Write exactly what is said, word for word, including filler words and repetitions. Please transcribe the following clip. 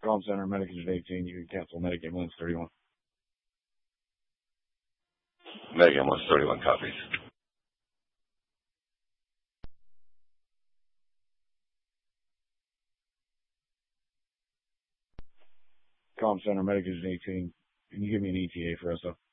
Calm Center, Medicaid eighteen. You can cancel Medicaid ambulance thirty-one. Medicaid ambulance thirty-one copies. Calm Center, Medicaid eighteen. Can you give me an E T A for us, though?